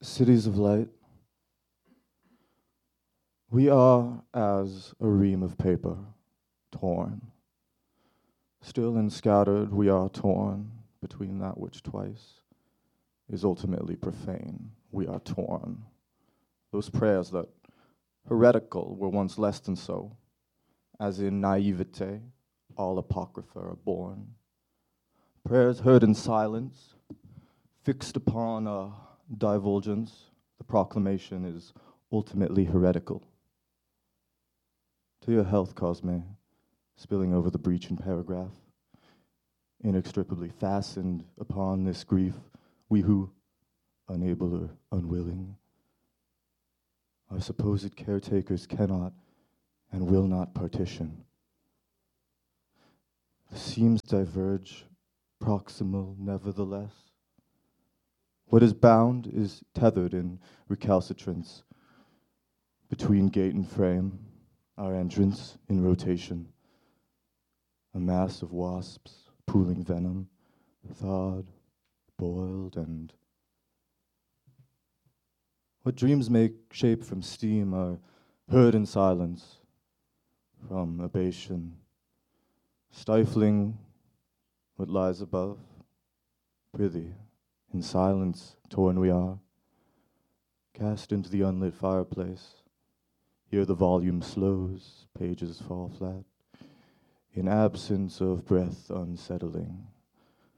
Cities of light, we are as a ream of paper, torn. Still and scattered, we are torn between that which twice is ultimately profane. We are torn. Those prayers that heretical were once less than so, as in naivete, all apocrypha are born. Prayers heard in silence, fixed upon a divulgence, the proclamation is ultimately heretical. To your health, Cosme, spilling over the breach in paragraph, inextricably fastened upon this grief, we who, unable or unwilling, our supposed caretakers cannot and will not partition. The seams diverge, proximal nevertheless. What is bound is tethered in recalcitrance between gate and frame, our entrance in rotation. A mass of wasps pooling venom, thawed, boiled, and what dreams make shape from steam are heard in silence, from abation, stifling what lies above. Prithee, in silence torn we are, cast into the unlit fireplace. Here the volume slows, pages fall flat, in absence of breath unsettling.